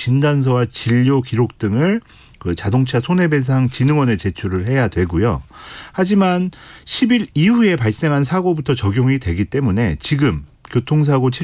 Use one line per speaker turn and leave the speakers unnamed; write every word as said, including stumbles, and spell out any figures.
진단서와 진료 기록 등을 그 자동차 손해배상진흥원에 제출을 해야 되고요. 하지만 십 일 이후에 발생한 사고부터 적용이 되기 때문에 지금 교통사고